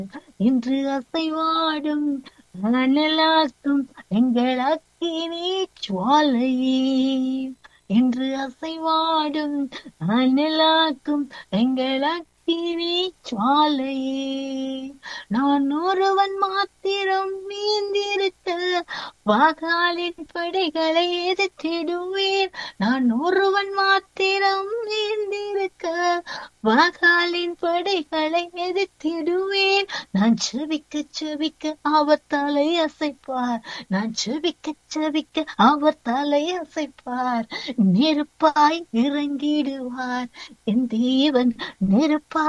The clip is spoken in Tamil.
இன்று அசைவாடும் அனலாக்கும் எங்கள் அக்கினி ஜுவாலையே. இன்று அசைவாடும் அனலாக்கும் எங்கள் அக்கினி ஜுவாலையே. நான் ஒருவன் மாத்திரம் நீந்திருக்க வாகாலின் படைகளை எதிர்த்திடுவேன். நான் ஒருவன் மாத்திரம் நீந்திருக்க வாகாலின் படைகளை எதிர்த்திடுவேன். நான் செவிக்க செவிக்க அவர் தலை அசைப்பார். நான் செவிக்க செவிக்க அவர் தலை அசைப்பார். நெருப்பாய் இறங்கிடுவார் என் தேவன். நெருப்பாய்